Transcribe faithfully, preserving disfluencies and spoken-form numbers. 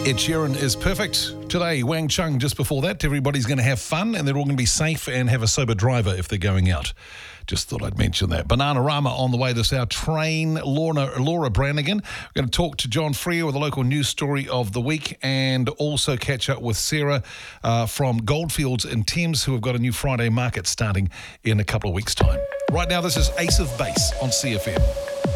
Ed Sheeran is perfect today. Wang Chung just before that. Everybody's going to have fun and they're all going to be safe and have a sober driver if they're going out. Just thought I'd mention that. Bananarama on the way this hour. Train Laura, Laura Branigan. We're going to talk to John Freer with a local news story of the week and also catch up with Sarah uh, from Goldfields in Thames, who have got a new Friday market starting in a couple of weeks' time. Right now, this is Ace of Base on C F M.